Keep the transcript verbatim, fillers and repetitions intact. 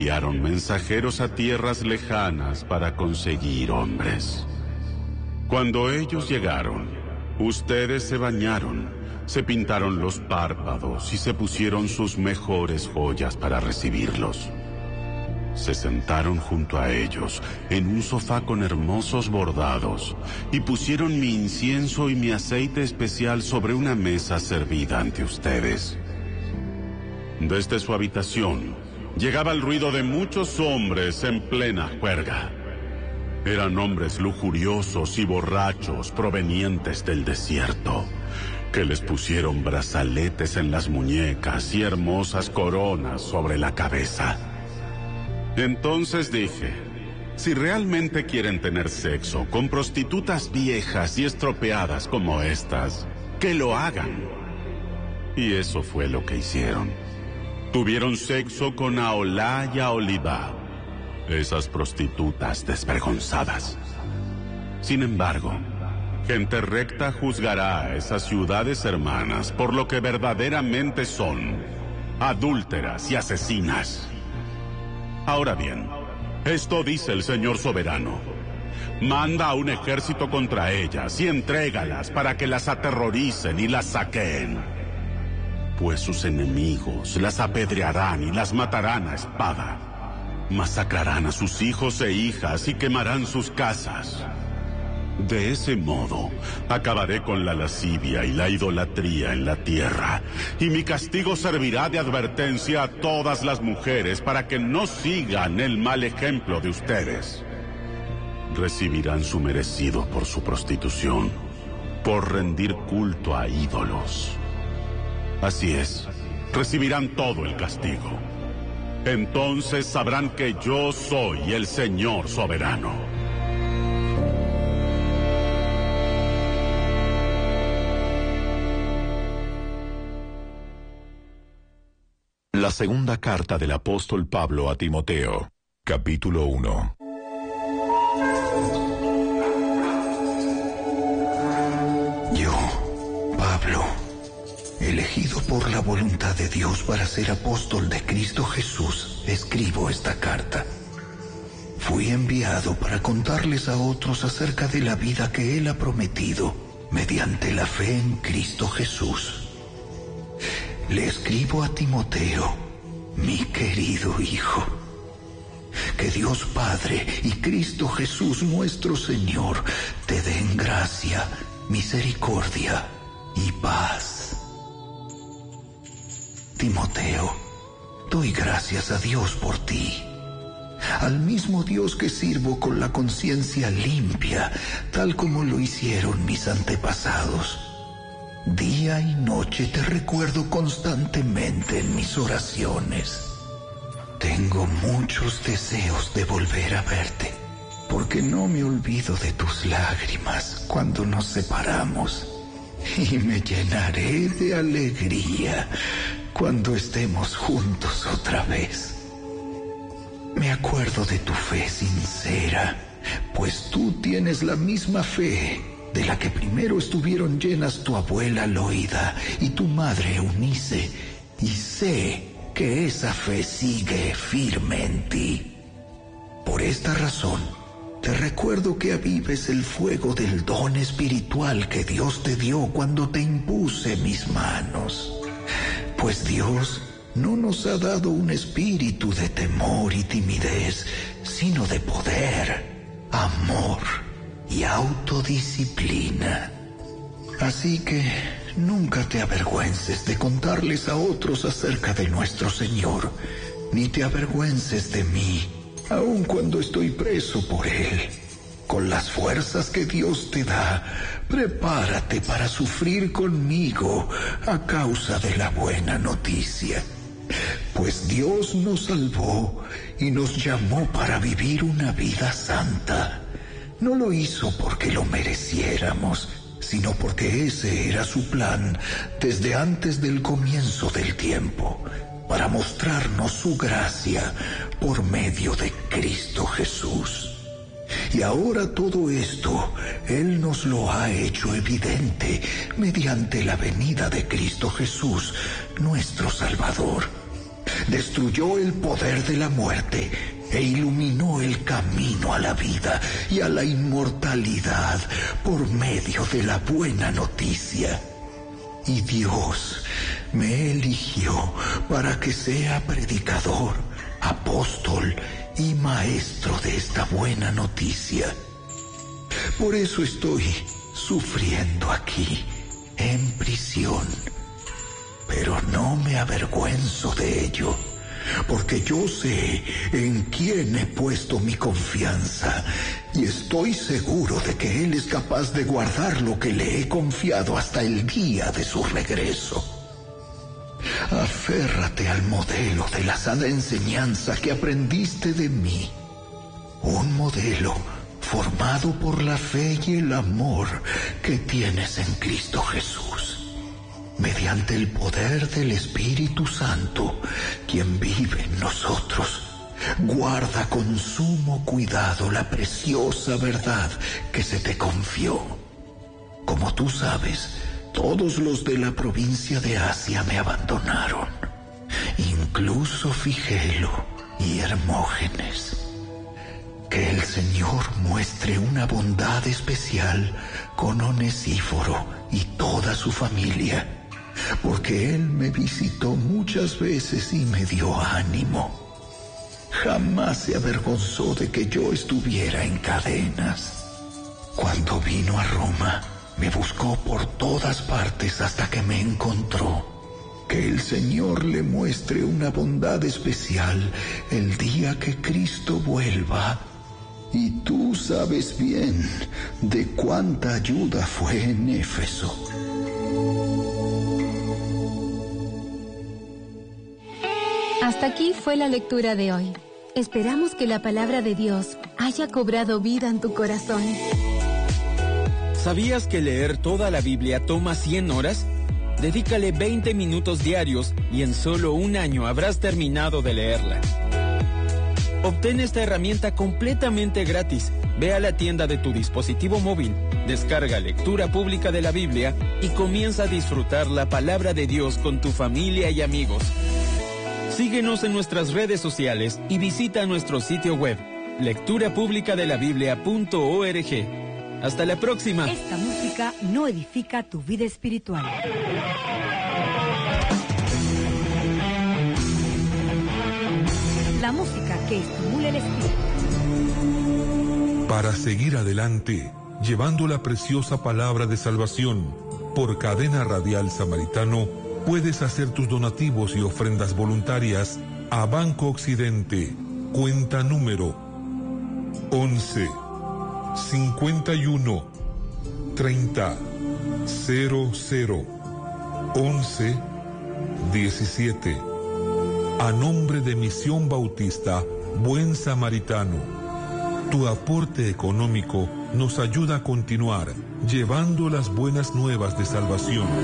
enviaron mensajeros a tierras lejanas para conseguir hombres. Cuando ellos llegaron, ustedes se bañaron, se pintaron los párpados y se pusieron sus mejores joyas para recibirlos. Se sentaron junto a ellos en un sofá con hermosos bordados y pusieron mi incienso y mi aceite especial sobre una mesa servida ante ustedes. Desde su habitación llegaba el ruido de muchos hombres en plena juerga. Eran hombres lujuriosos y borrachos provenientes del desierto, que les pusieron brazaletes en las muñecas y hermosas coronas sobre la cabeza. Entonces dije, si realmente quieren tener sexo con prostitutas viejas y estropeadas como estas, que lo hagan. Y eso fue lo que hicieron. Tuvieron sexo con Aholá y Aholibá, esas prostitutas desvergonzadas. Sin embargo, gente recta juzgará a esas ciudades hermanas por lo que verdaderamente son, adúlteras y asesinas. Ahora bien, esto dice el Señor soberano. Manda a un ejército contra ellas y entrégalas para que las aterroricen y las saqueen. Pues sus enemigos las apedrearán y las matarán a espada. Masacrarán a sus hijos e hijas y quemarán sus casas. De ese modo, acabaré con la lascivia y la idolatría en la tierra, y mi castigo servirá de advertencia a todas las mujeres para que no sigan el mal ejemplo de ustedes. Recibirán su merecido por su prostitución, por rendir culto a ídolos. Así es, recibirán todo el castigo. Entonces sabrán que yo soy el Señor soberano. La segunda carta del apóstol Pablo a Timoteo, capítulo uno. Yo, Pablo, elegido por la voluntad de Dios para ser apóstol de Cristo Jesús, escribo esta carta. Fui enviado para contarles a otros acerca de la vida que Él ha prometido mediante la fe en Cristo Jesús. Le escribo a Timoteo, mi querido hijo. Que Dios Padre y Cristo Jesús nuestro Señor te den gracia, misericordia y paz. Timoteo, doy gracias a Dios por ti, al mismo Dios que sirvo con la conciencia limpia, tal como lo hicieron mis antepasados. Día y noche te recuerdo constantemente en mis oraciones. Tengo muchos deseos de volver a verte, porque no me olvido de tus lágrimas cuando nos separamos, y me llenaré de alegría cuando estemos juntos otra vez. Me acuerdo de tu fe sincera, pues tú tienes la misma fe de la que primero estuvieron llenas tu abuela Loida y tu madre Eunice, y sé que esa fe sigue firme en ti. Por esta razón, te recuerdo que avives el fuego del don espiritual que Dios te dio cuando te impuse mis manos. Pues Dios no nos ha dado un espíritu de temor y timidez, sino de poder, amor y autodisciplina. Así que nunca te avergüences de contarles a otros acerca de nuestro Señor, ni te avergüences de mí, aun cuando estoy preso por Él. Con las fuerzas que Dios te da, prepárate para sufrir conmigo a causa de la buena noticia. Pues Dios nos salvó y nos llamó para vivir una vida santa. No lo hizo porque lo mereciéramos, sino porque ese era su plan desde antes del comienzo del tiempo, para mostrarnos su gracia por medio de Cristo Jesús. Y ahora todo esto Él nos lo ha hecho evidente mediante la venida de Cristo Jesús, nuestro Salvador. destruyó el poder de la muerte e iluminó el camino a la vida y a la inmortalidad por medio de la buena noticia. Y Dios me eligió para que sea predicador, apóstol y maestro de esta buena noticia. Por eso estoy sufriendo aquí, en prisión. Pero no me avergüenzo de ello, porque yo sé en quién he puesto mi confianza y estoy seguro de que Él es capaz de guardar lo que le he confiado hasta el día de su regreso. Aférrate al modelo de la sana enseñanza que aprendiste de mí, un modelo formado por la fe y el amor que tienes en Cristo Jesús. Mediante el poder del Espíritu Santo, quien vive en nosotros, guarda con sumo cuidado la preciosa verdad que se te confió. Como tú sabes, todos los de la provincia de Asia me abandonaron, incluso Figelo y Hermógenes. Que el Señor muestre una bondad especial con Onesíforo y toda su familia, porque él me visitó muchas veces y me dio ánimo. Jamás se avergonzó de que yo estuviera en cadenas. Cuando vino a Roma, me buscó por todas partes hasta que me encontró. Que el Señor le muestre una bondad especial el día que Cristo vuelva. Y tú sabes bien de cuánta ayuda fue en Éfeso. Hasta aquí fue la lectura de hoy. Esperamos que la palabra de Dios haya cobrado vida en tu corazón. ¿Sabías que leer toda la Biblia toma cien horas? Dedícale veinte minutos diarios y en solo un año habrás terminado de leerla. Obtén esta herramienta completamente gratis. Ve a la tienda de tu dispositivo móvil, descarga Lectura Pública de la Biblia y comienza a disfrutar la palabra de Dios con tu familia y amigos. Síguenos en nuestras redes sociales y visita nuestro sitio web, lectura pública de la biblia punto org. Hasta la próxima. Esta música no edifica tu vida espiritual. La música que estimula el espíritu. Para seguir adelante, llevando la preciosa palabra de salvación por Cadena Radial Samaritano, puedes hacer tus donativos y ofrendas voluntarias a Banco Occidente, cuenta número once, cincuenta y uno, treinta, cero cero, once, diecisiete. A nombre de Misión Bautista Buen Samaritano. Tu aporte económico nos ayuda a continuar llevando las buenas nuevas de salvación.